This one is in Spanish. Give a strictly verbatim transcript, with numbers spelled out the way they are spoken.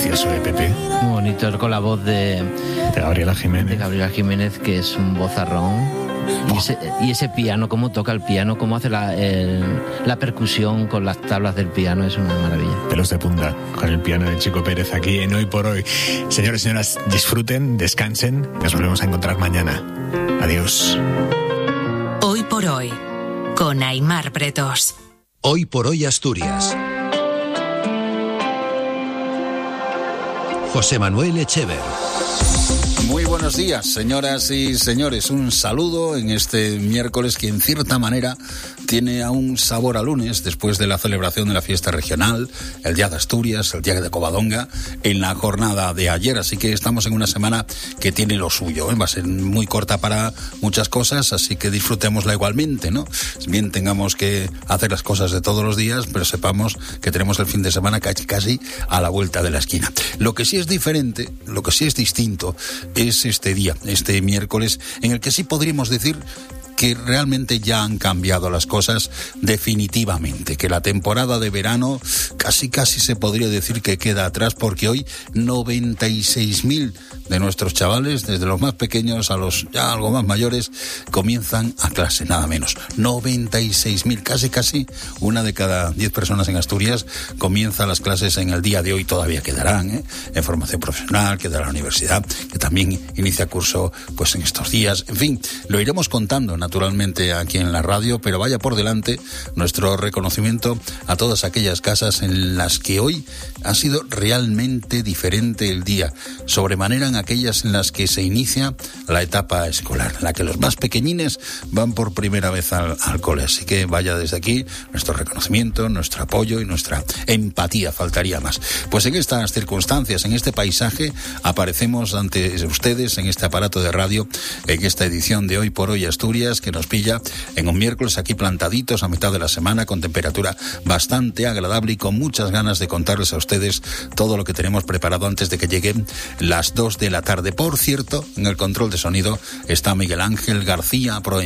precioso, ¿eh, Pepe? Muy bonito, con la voz de, de Gabriela Jiménez. De Gabriela Jiménez, que es un vozarrón. Y ese, y ese piano, cómo toca el piano, cómo hace la, el, la percusión con las tablas del piano, es una maravilla. Pelos de punta con el piano de Chico Pérez aquí en Hoy por Hoy. Señores y señoras, disfruten, descansen. Nos volvemos a encontrar mañana. Adiós. Hoy por Hoy, con Aimar Pretos. Hoy por Hoy Asturias. José Manuel Echever. Muy buenos días, señoras y señores. Un saludo en este miércoles que en cierta manera tiene aún sabor a lunes después de la celebración de la fiesta regional, el Día de Asturias, el Día de Covadonga, en la jornada de ayer. Así que estamos en una semana que tiene lo suyo, ¿eh? Va a ser muy corta para muchas cosas, así que disfrutémosla igualmente, ¿no? Bien tengamos que hacer las cosas de todos los días, pero sepamos que tenemos el fin de semana casi, casi a la vuelta de la esquina. Lo que sí es diferente, lo que sí es distinto, es este día, este miércoles, en el que sí podríamos decir que realmente ya han cambiado las cosas definitivamente, que la temporada de verano casi casi se podría decir que queda atrás, porque hoy noventa y seis mil de nuestros chavales, desde los más pequeños a los ya algo más mayores, comienzan a clase, nada menos. noventa y seis mil, casi casi una de cada diez personas en Asturias comienza las clases en el día de hoy. Todavía quedarán, ¿eh? En formación profesional, quedará la universidad, que también inicia curso pues en estos días. En fin, lo iremos contando naturalmente aquí en la radio, pero vaya por delante nuestro reconocimiento a todas aquellas casas en las que hoy ha sido realmente diferente el día, sobremanera en aquellas en las que se inicia la etapa escolar, en la que los más pequeñines van por primera vez al, al cole. Así que vaya desde aquí nuestro reconocimiento, nuestro apoyo y nuestra empatía, faltaría más. Pues en estas circunstancias, en este paisaje, aparecemos ante ustedes en este aparato de radio, en esta edición de Hoy por Hoy Asturias, que nos pilla en un miércoles aquí plantaditos a mitad de la semana, con temperatura bastante agradable y con muchas ganas de contarles a ustedes todo lo que tenemos preparado antes de que lleguen las dos de la tarde. Por cierto, en el control de sonido está Miguel Ángel García Pro